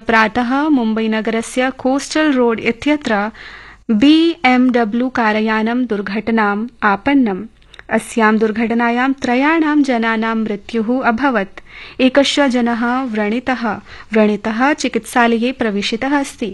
प्रातः मुम्बईनगरस्य coastal road इत्यत्र BMW कारयानं दुर्घटनाम् आपन्नम्। अस्यां दुर्घटनायां 3 जनानां मृत्युः अभवत्। एकश्च जनः व्रणितः चिकित्सालये प्रविष्टः अस्ति।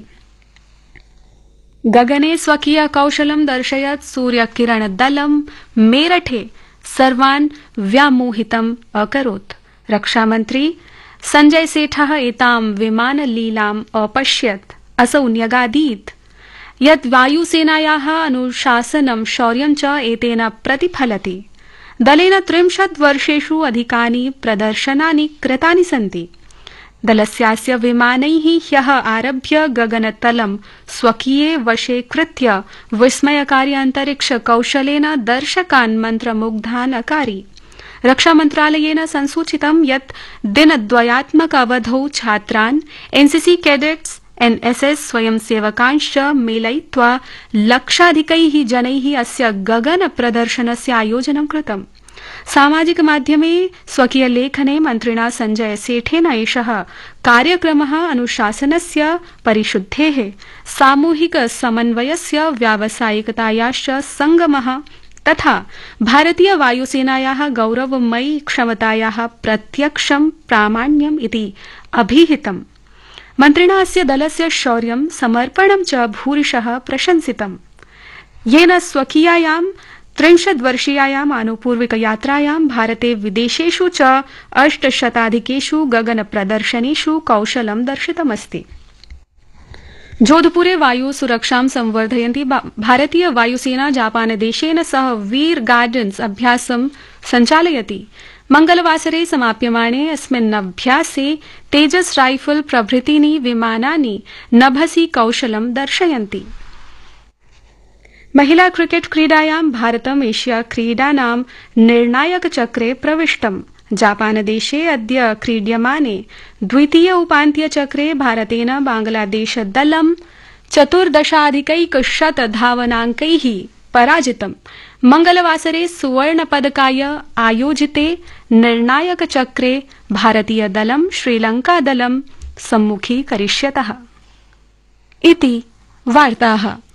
गगने स्वकीय कौशलं दर्शयत् सूर्यकिरणदलं मेरठे सर्वान् व्यामोहितम् अकरोत्। रक्षामन्त्री संजय सेठः एतां विमानलीलाम् अपश्यत्। असौ न्यगादीत् यत् वायुसेनायाः अनुशासनं शौर्यं च एतेन प्रतिफलति। दलेन 30 वर्षेषु अधिकानि प्रदर्शनानि कृतानि सन्ति। दलस्यास्य विमानैः ह्यः आरभ्य गगनतलं स्वकीये वशे कृत्य विस्मयकारी अन्तरिक्ष कौशलेन दर्शकान् मन्त्रमुग्धान् अकारी। रक्षामन्त्रालयेन संसूचितं यत् दिनद्वयात्मक अवधौ छात्रान्, NCC कैडेट्स, NSS स्वयंसेवकांश्च मेलयित्वा लक्षाधिकैः जनैः अस्य गगन प्रदर्शनस्य आयोजनं कृतम्। सामाजिक माध्यमे स्वकीय लेखने मन्त्रिणा संजय सेठेन एषः कार्यक्रमः अनुशासनस्य, परिशुद्धेः, सामूहिक समन्वयस्य, व्यावसायिकतायाश्च संगमः तथा भारतीय वायुसेनायाः गौरवमयी क्षमतायाः प्रत्यक्षं प्रामाण्यम् इति अभिहितम्। मन्त्रिणा अस्य दलस्य शौर्यं, समर्पणं च भूरिशः प्रशंसितम्, येन स्वकीयायां 30-वर्षीयायाम् आनुपूर्विक यात्रायां भारते विदेशेषु च 800 गगन प्रदर्शनेषु कौशलं दर्शितमस्ति। जोधपुरे वायु सुरक्षां संवर्धयन्ती भारतीय वायुसेना जापानदेशेन सह वीर गार्डन्स अभ्यासं सञ्चालयति। मंगलवासरे समाप्यमाणे अस्मिन्नभ्यासे तेजस राइफल प्रभृतीनि विमानानि नभसि कौशलं दर्शयन्ति। महिला क्रिकेट क्रीडायां भारतम् एशिया क्रीडानां निर्णायक चक्रे प्रविष्टम्। जापानदेशे अद्य क्रीड्यमाने द्वितीय उपान्त्यचक्रे भारतेन बांग्लादेशदलं 14,100 धावनाङ्कैः पराजितम्। मंगलवासरे सुवर्णपदकाय आयोजिते निर्णायक चक्रे भारतीयदलं श्रीलंकादलं सम्मुखीकरिष्यतः। इति वार्ताः।